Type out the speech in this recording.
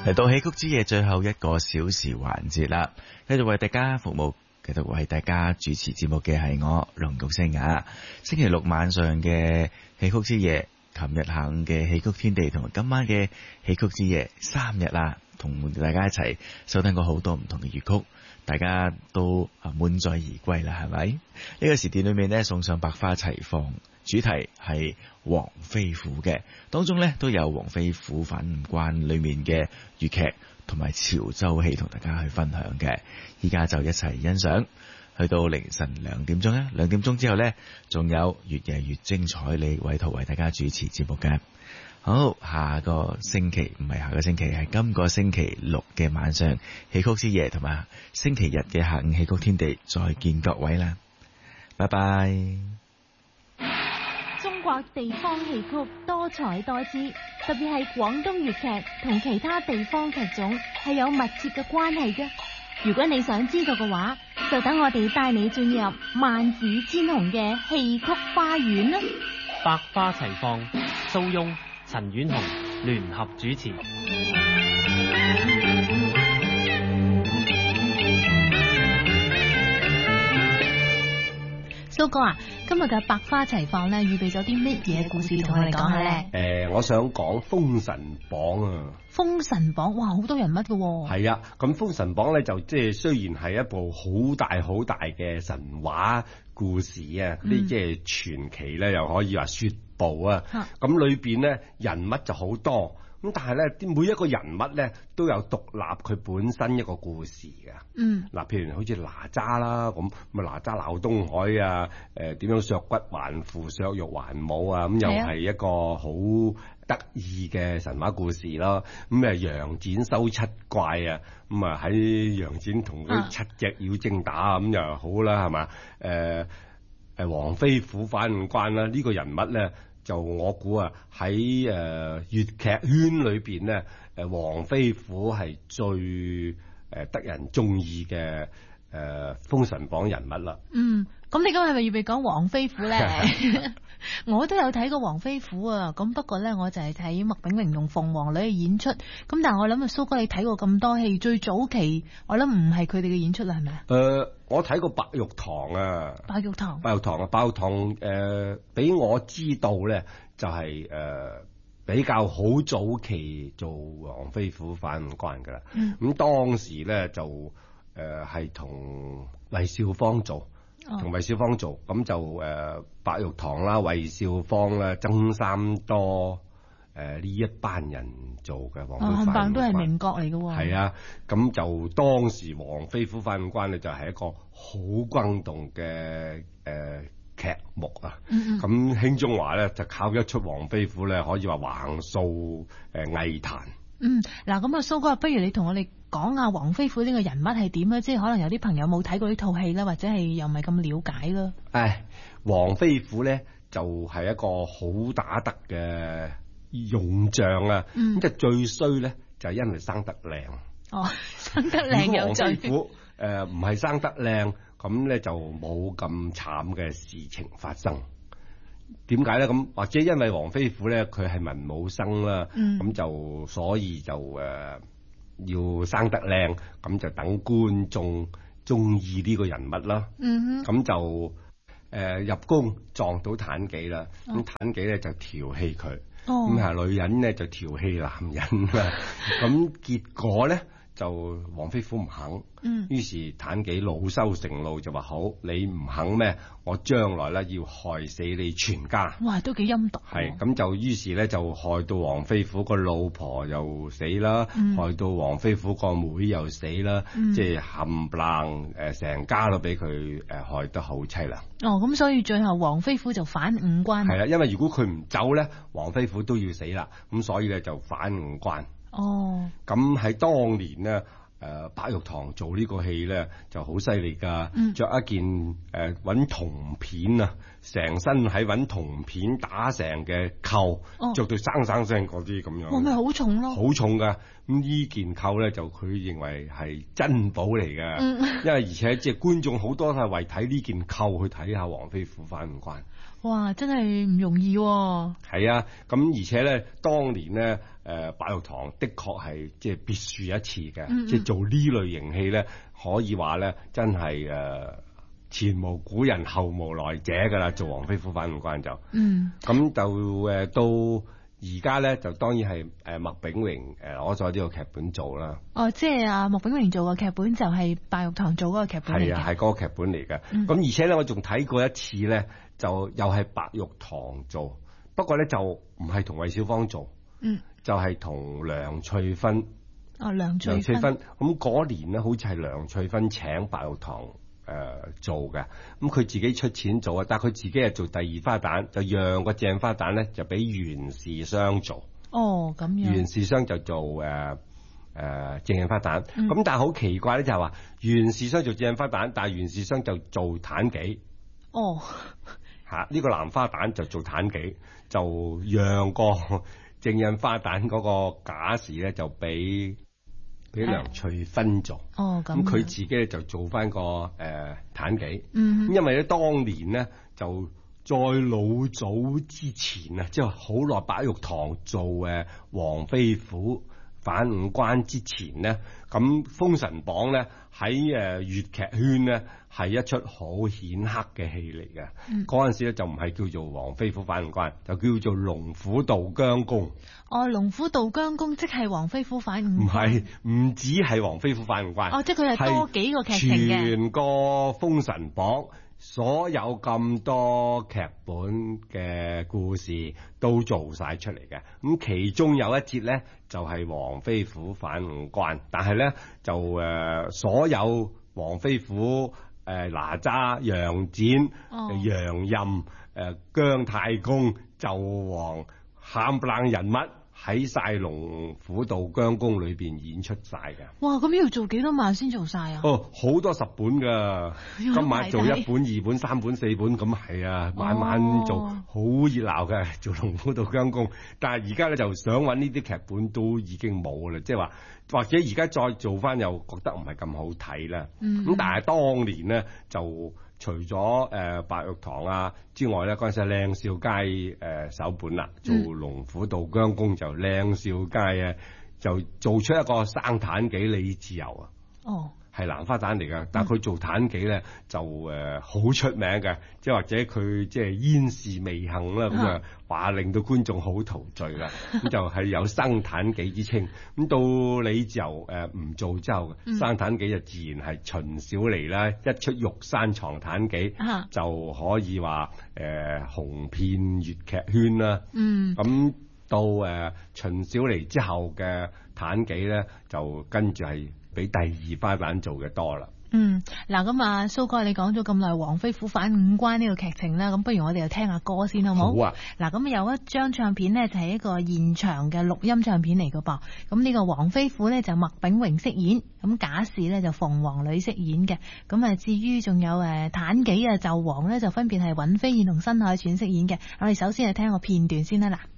嚟到戲曲之夜最後一個小時環節啦，繼續為大家服務，繼續為大家主持節目嘅係我龍玉星啊。星期六晚上嘅戲曲之夜，琴日下午嘅戲曲天地同埋今晚嘅戲曲之夜3日啦，同大家一齊收聽過好多唔同嘅粵曲，大家都滿載而歸啦，係咪？呢個時段裏面呢，送上百花齊放，主題係黃飛虎嘅，當中呢都有黃飛虎反五關裏面嘅粵劇同埋潮州戲同大家去分享嘅，依家就一齊欣賞，去到凌晨2點鐘啦，2點鐘之後呢，仲有越夜越精彩，你委託為大家主持節目嘅。好，下個星期唔係下個星期，係今個星期六嘅晚上戲曲之夜，同埋星期日嘅下午戲曲天地，再見各位啦，拜拜。 中國地方戲曲多彩多姿，特別係廣東粵劇同其他地方劇種係有密切嘅關係嘅。如果你想知道嘅話，就等我哋帶你進入萬紫千紅嘅戲曲花園啦。 百花齊放，蘇翁、陳婉紅聯合主持。 蘇哥啊，今日嘅百花齊放咧，預備咗啲乜嘢故事同我哋講下咧？ 我想講《封神榜》啊。 《封神榜》哇，好多人物㗎喎。 係啊，咁《封神榜》咧就即係雖然係一部好大好大嘅神話故事啊，啲即係傳奇咧，又可以話說部啊。咁裏邊咧人物就好多。咁但係咧，每一個人物咧都有獨立佢本身一個故事嘅。嗱，譬如好似哪吒啦，咁哪吒鬧東海啊，點樣削骨還父、削肉還母啊，咁又係一個好得意嘅神話故事咯。咁楊戩收七怪啊，咁喺楊戩同嗰7隻妖精打咁又好啦，係嘛？黃飛虎反五關啦，呢個人物咧。就我估啊，喺粵劇圈裏邊咧，黃飛虎係最得人中意嘅封神榜人物啦。 咁你今日係咪預備講黃飛虎咧？我都有睇過黃飛虎啊，咁不過咧我就係睇麥炳榮同鳳凰女嘅演出。咁但係我諗啊，蘇哥你睇過咁多戲，最早期我諗唔係佢哋嘅演出啦，係咪啊？ 我睇過白玉堂啊。 白玉堂俾我知道咧，就係比較好早期做黃飛虎反五關噶啦。咁當時咧就係同韋少芳做。咁就白玉堂啦、韋少芳啦、曾三多呢一班人做嘅黃飛虎反五關， 都係名角嚟嘅喎。 係啊，咁就當時黃飛虎反五關咧就係一個好轟動嘅劇目啊。咁興中華咧就靠一出黃飛虎咧，可以話橫掃藝壇。 嗱，咁啊，蘇哥，不如你同我哋講下黃飛虎呢個人物係點啊？即係可能有啲朋友冇睇過呢套戲啦，或者係又唔係咁了解啦。 黃飛虎咧就係一個好打得嘅勇將啊。即係最衰咧就係因為生得靚。 生得靚有罪。黃飛虎唔係生得靚，咁咧就冇咁慘嘅事情發生。點解咧？咁或者因為黃飛虎咧，佢係文武生啦，咁就所以就要生得靚，咁就等觀眾中意呢個人物啦。咁就入宮撞到妲己啦，咁妲己咧就調戲佢，咁女人咧就調戲男人啦，咁結果咧就黃飛虎唔肯。於是妲己惱羞成怒就話：好，你唔肯咩？我將來咧要害死你全家。 哇，都幾陰毒。 係咁就於是咧就害到黃飛虎個老婆又死啦，害到黃飛虎個妹又死啦，即係冚唪唥成家都俾佢害得好凄涼。 咁所以最後黃飛虎就反五關。 係啦，因為如果佢唔走咧，黃飛虎都要死啦。咁所以咧就反五關。咁喺當年呢，白玉堂做呢個戲咧就好犀利噶，着一件搵銅片啊成身喺揾銅片打成嘅扣，着到生生聲嗰啲咁樣。 咪好重咯， 好重噶。咁呢件扣咧就佢認為係珍寶嚟嘅，因為而且即係觀眾好多都係為睇呢件扣去睇下黃飛虎反五關。 哇！真係唔容易喎。 係啊，咁而且咧，當年咧，白玉堂的確係即係別樹一幟嘅，即係做呢類型戲咧，可以話咧真係前無古人後無來者㗎啦，做黃飛虎反五關就。咁就到而家咧就當然係麥炳榮攞咗呢個劇本做啦。 即係麥炳榮做個劇本就係白玉堂做嗰個劇本嚟嘅。係啊， 係嗰個劇本嚟嘅。咁而且咧，我仲睇過一次咧，就又係白玉堂做，不過咧就唔係同韋小芳做，就係同梁翠芬。梁翠芬。咁嗰年咧，好似係梁翠芬請白玉堂做嘅，咁佢自己出錢做啊，但係佢自己係做第二花旦，就讓個正花旦咧就俾袁氏雙做。咁樣。袁氏雙就做正花旦，咁但係好奇怪咧，就係話袁氏雙做正花旦，但係袁氏雙就做妲己。呢個男花旦就做妲己，就讓個正印花旦嗰個賈氏咧就俾梁翠芬做。咁佢自己咧就做翻個妲己。因為咧當年咧就再老早之前啊，即係好耐白玉堂做黃飛虎反五關之前咧，咁《封神榜》咧喺粵劇圈咧係一出好顯赫嘅戲嚟嘅。嗰陣時咧就唔係叫做黃飛虎反五關，就叫做龍虎渡姜公。 龍虎渡姜公即係黃飛虎反五關。 唔係，唔止係黃飛虎反五關。 即係佢係多幾個劇情嘅。 全個《封神榜》所有咁多劇本嘅故事都做晒出嚟嘅。咁其中有一節咧就係黃飛虎反五關，但係咧就所有黃飛虎哪吒、楊戩、楊任、姜太公、紂王冚唪唥人物喺晒龍虎渡姜公裏邊演出晒嘅。 哇！咁要做幾多晚先做晒啊？ 好多10本噶，今晚做1本、2本、3本、4本，咁係啊，晚晚做，好熱鬧嘅做龍虎渡姜公。但係而家咧就想揾呢啲劇本都已經冇啦，即係話或者而家再做翻又覺得唔係咁好睇啦。咁但係當年咧就除咗白玉堂之外咧，嗰陣時靚少佳首本啦，做龍虎渡姜公就靚少佳就做出一個生妲己李自由係男花旦嚟噶，但係佢做妲己咧就好出名嘅，即係或者佢即係燕氏未幸啦，咁話令到觀眾好陶醉啦，咁就係有生妲己之稱。咁到李自由唔做之後，生妲己就自然係秦小梨啦，一出玉山藏妲己就可以話紅遍粵劇圈啦。咁到秦小梨之後嘅妲己咧，就跟住係比第二花旦做嘅多啦。 嗱咁蘇哥你講咗咁耐黃飛虎反五關呢個劇情啦，咁不如我哋就聽下歌先好唔好？ 好啊！ 嗱咁有一張唱片呢，就係一個現場嘅錄音唱片嚟㗎噃。咁呢個黃飛虎呢，就麥炳榮飾演，咁賈氏呢，就鳳凰女飾演嘅。咁至於仲有妲己紂王呢，就分別係尹飛燕同新海傳飾演嘅。我哋首先係聽個片段先啦嗱。